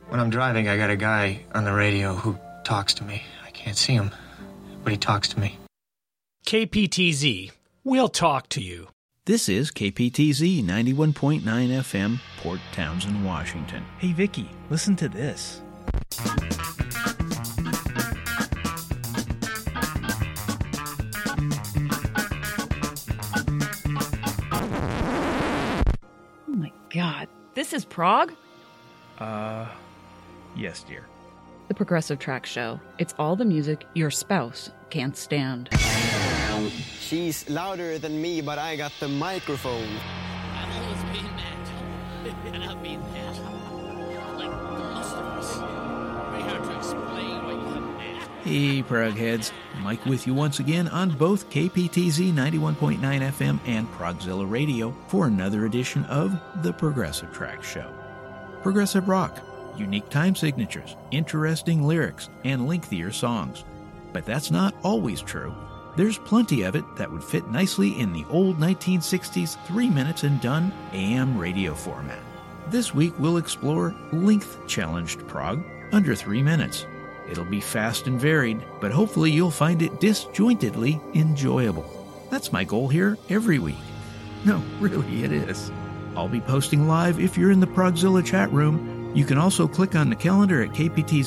When I'm driving, I got a guy on the radio who talks to me. I can't see him, but he talks to me. KPTZ. We'll talk to you. This is KPTZ 91.9 FM, Port Townsend, Washington. Hey, Vicky, listen to this. Oh my God. This is Prog? Yes, dear. The Progressive Track Show. It's all the music your spouse can't stand. She's louder than me, but I got the microphone. I've always been that. And I've been that. Like most of us. Very hard to explain what you haven't met. Hey, Progheads. Mike with you once again on both KPTZ 91.9 FM and Progzilla Radio for another edition of The Progressive Track Show. Progressive rock, unique time signatures, interesting lyrics, and lengthier songs. But that's not always true. There's plenty of it that would fit nicely in the old 1960s 3 minutes and done AM radio format. This week we'll explore length-challenged prog under 3 minutes. It'll be fast and varied, but hopefully you'll find it disjointedly enjoyable. That's my goal here every week. No, really, it is. I'll be posting live if you're in the Progzilla chat room. You can also click on the calendar at kptz.com